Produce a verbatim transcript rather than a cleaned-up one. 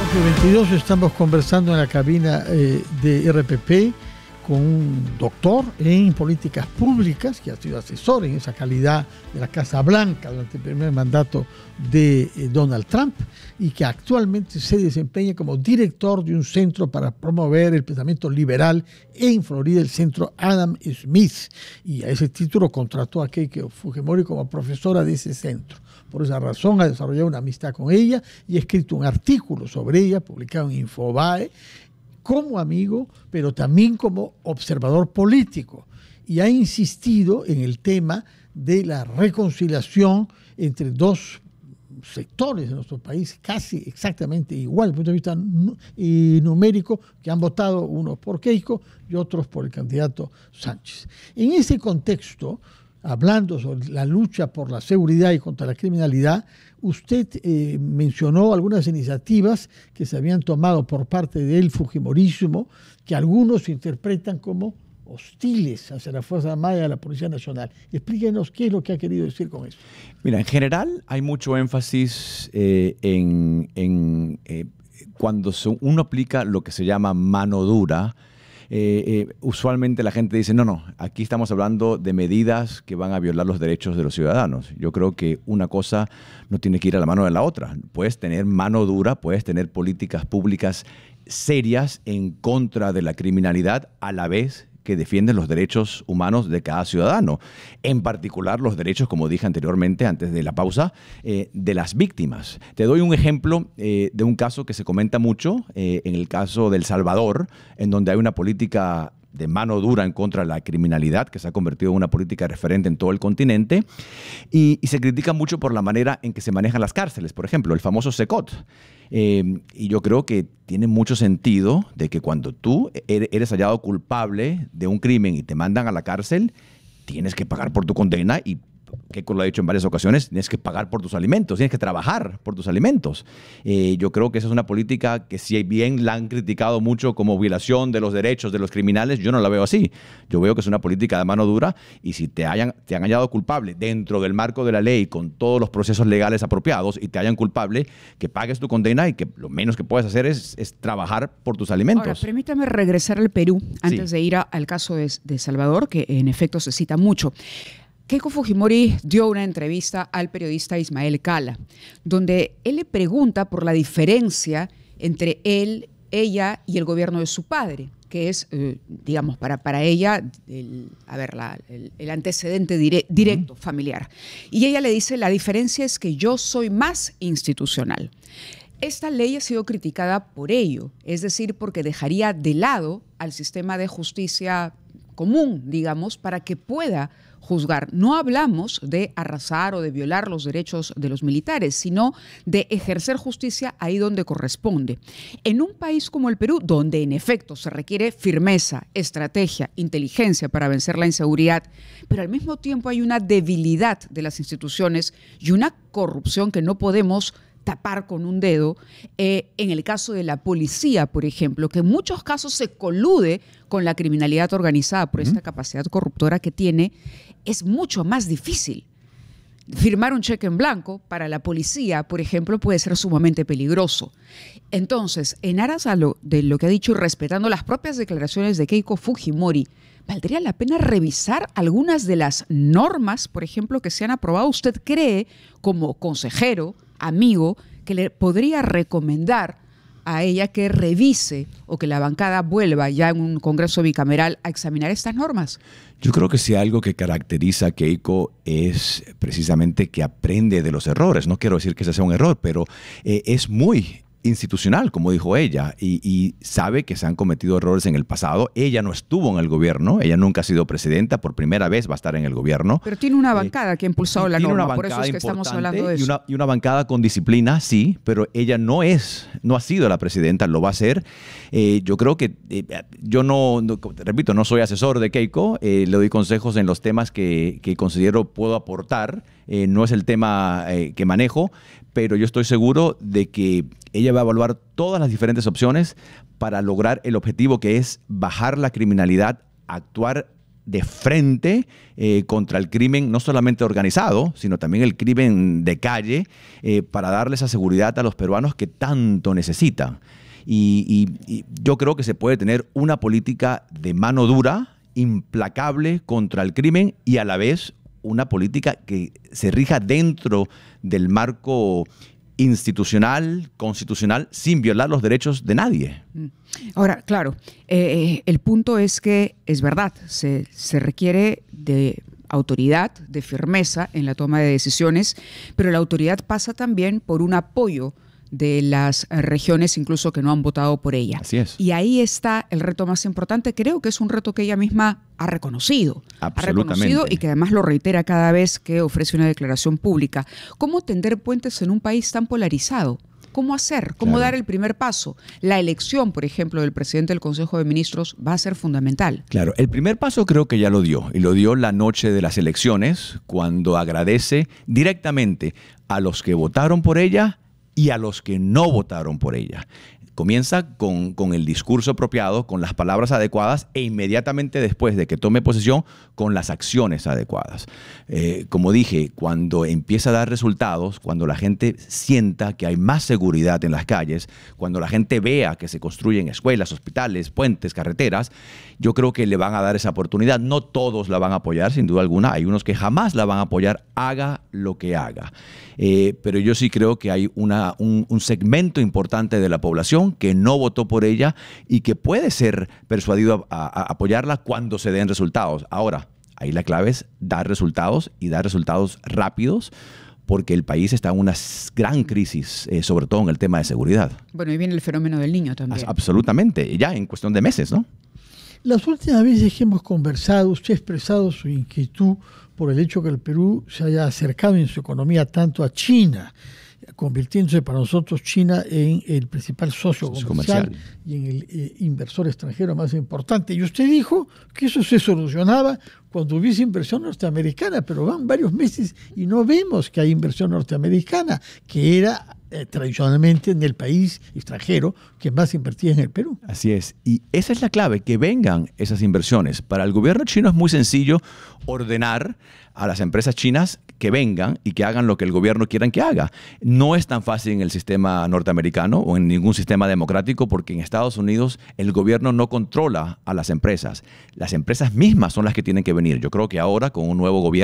once veintidós estamos conversando en la cabina eh, de R P P con un doctor en políticas públicas que ha sido asesor en esa calidad de la Casa Blanca durante el primer mandato de eh, Donald Trump y que actualmente se desempeña como director de un centro para promover el pensamiento liberal en Florida, el centro Adam Smith. Y a ese título contrató a Keiko Fujimori como profesora de ese centro. Por esa razón ha desarrollado una amistad con ella y ha escrito un artículo sobre ella, publicado en Infobae, como amigo, pero también como observador político. Y ha insistido en el tema de la reconciliación entre dos sectores de nuestro país, casi exactamente igual, desde el punto de vista numérico, que han votado unos por Keiko y otros por el candidato Sánchez. En ese contexto, hablando sobre la lucha por la seguridad y contra la criminalidad, usted eh, mencionó algunas iniciativas que se habían tomado por parte del fujimorismo, que algunos interpretan como hostiles hacia la Fuerza Armada y a la Policía Nacional. Explíquenos qué es lo que ha querido decir con eso. Mira, en general hay mucho énfasis eh, en, en eh, cuando uno aplica lo que se llama mano dura. Eh, eh, usualmente la gente dice, no, no, aquí estamos hablando de medidas que van a violar los derechos de los ciudadanos. Yo creo que una cosa no tiene que ir a la mano de la otra. Puedes tener mano dura, puedes tener políticas públicas serias en contra de la criminalidad a la vez que defienden los derechos humanos de cada ciudadano. En particular los derechos, como dije anteriormente, antes de la pausa, eh, de las víctimas. Te doy un ejemplo eh, de un caso que se comenta mucho, eh, en el caso de El Salvador, en donde hay una política de mano dura en contra de la criminalidad, que se ha convertido en una política referente en todo el continente, y, y se critica mucho por la manera en que se manejan las cárceles, por ejemplo, el famoso SECOT. Eh, y yo creo que tiene mucho sentido de que cuando tú eres hallado culpable de un crimen y te mandan a la cárcel, tienes que pagar por tu condena y Keiko lo ha dicho en varias ocasiones, tienes que pagar por tus alimentos, tienes que trabajar por tus alimentos. Eh, yo creo que esa es una política que si bien la han criticado mucho como violación de los derechos de los criminales, yo no la veo así. Yo veo que es una política de mano dura y si te, hayan, te han hallado culpable dentro del marco de la ley con todos los procesos legales apropiados y te hayan culpable, que pagues tu condena y que lo menos que puedes hacer es, es trabajar por tus alimentos. Ahora, permítame regresar al Perú antes sí. de ir a, al caso de, de Salvador, que en efecto se cita mucho. Keiko Fujimori dio una entrevista al periodista Ismael Cala, donde él le pregunta por la diferencia entre él, ella y el gobierno de su padre, que es, eh, digamos, para, para ella, el, a ver, la, el, el antecedente dire, directo, uh-huh. familiar. Y ella le dice, la diferencia es que yo soy más institucional. Esta ley ha sido criticada por ello, es decir, porque dejaría de lado al sistema de justicia común, digamos, para que pueda juzgar. No hablamos de arrasar o de violar los derechos de los militares, sino de ejercer justicia ahí donde corresponde. En un país como el Perú, donde en efecto se requiere firmeza, estrategia, inteligencia para vencer la inseguridad, pero al mismo tiempo hay una debilidad de las instituciones y una corrupción que no podemos tapar con un dedo, eh, en el caso de la policía, por ejemplo, que en muchos casos se colude con la criminalidad organizada por uh-huh. esta capacidad corruptora que tiene, es mucho más difícil. Firmar un cheque en blanco para la policía, por ejemplo, puede ser sumamente peligroso. Entonces, en aras a lo, de lo que ha dicho y respetando las propias declaraciones de Keiko Fujimori, ¿valdría la pena revisar algunas de las normas, por ejemplo, que se han aprobado? ¿Usted cree, como consejero, amigo, que le podría recomendar a ella que revise o que la bancada vuelva ya en un congreso bicameral a examinar estas normas? Yo creo que si algo que caracteriza a Keiko es precisamente que aprende de los errores. No quiero decir que ese sea un error, pero eh, es muy institucional, como dijo ella, y, y sabe que se han cometido errores en el pasado. Ella no estuvo en el gobierno, ella nunca ha sido presidenta, por primera vez va a estar en el gobierno. Pero tiene una bancada eh, que ha impulsado la norma, por eso es que estamos hablando de eso. Y una, y una bancada con disciplina, sí, pero ella no es, no ha sido la presidenta, lo va a ser. Eh, yo creo que, eh, yo no, no, repito, no soy asesor de Keiko, eh, le doy consejos en los temas que, que considero puedo aportar, eh, no es el tema eh, que manejo, pero yo estoy seguro de que ella va a evaluar todas las diferentes opciones para lograr el objetivo que es bajar la criminalidad, actuar de frente eh, contra el crimen, no solamente organizado, sino también el crimen de calle, eh, para darle esa seguridad a los peruanos que tanto necesitan. Y, y, y yo creo que se puede tener una política de mano dura, implacable contra el crimen, y a la vez una política que se rija dentro del marco institucional, constitucional, sin violar los derechos de nadie. Ahora, claro, eh, el punto es que es verdad, se, se requiere de autoridad, de firmeza en la toma de decisiones, pero la autoridad pasa también por un apoyo de las regiones incluso que no han votado por ella. Así es. Y ahí está el reto más importante. Creo que es un reto que ella misma ha reconocido. Ha reconocido y que además lo reitera cada vez que ofrece una declaración pública. ¿Cómo tender puentes en un país tan polarizado? ¿Cómo hacer? ¿Cómo claro. dar el primer paso? La elección, por ejemplo, del presidente del Consejo de Ministros va a ser fundamental. Claro, el primer paso creo que ya lo dio, y lo dio la noche de las elecciones, cuando agradece directamente a los que votaron por ella y a los que no votaron por ella. Comienza con, con el discurso apropiado, con las palabras adecuadas, e inmediatamente después de que tome posesión, con las acciones adecuadas. Eh, como dije, cuando empieza a dar resultados, cuando la gente sienta que hay más seguridad en las calles, cuando la gente vea que se construyen escuelas, hospitales, puentes, carreteras, yo creo que le van a dar esa oportunidad. No todos la van a apoyar, sin duda alguna. Hay unos que jamás la van a apoyar, haga lo que haga. Eh, pero yo sí creo que hay una, un, un segmento importante de la población que no votó por ella y que puede ser persuadido a, a, a apoyarla cuando se den resultados. Ahora, ahí la clave es dar resultados y dar resultados rápidos, porque el país está en una gran crisis, eh, sobre todo en el tema de seguridad. Bueno, y viene el fenómeno del niño también. Absolutamente, ya en cuestión de meses, ¿no? Las últimas veces que hemos conversado, usted ha expresado su inquietud por el hecho que el Perú se haya acercado en su economía tanto a China, convirtiéndose para nosotros China en el principal socio comercial, comercial y en el eh, inversor extranjero más importante. Y usted dijo que eso se solucionaba cuando hubiese inversión norteamericana, pero van varios meses y no vemos que hay inversión norteamericana, que era eh, tradicionalmente en el país extranjero que más invertía en el Perú. Así es, y esa es la clave, que vengan esas inversiones. Para el gobierno chino es muy sencillo ordenar a las empresas chinas que vengan y que hagan lo que el gobierno quiera que haga. No es tan fácil en el sistema norteamericano o en ningún sistema democrático, porque en Estados Unidos el gobierno no controla a las empresas. Las empresas mismas son las que tienen que venir. Yo creo que ahora, con un nuevo gobierno,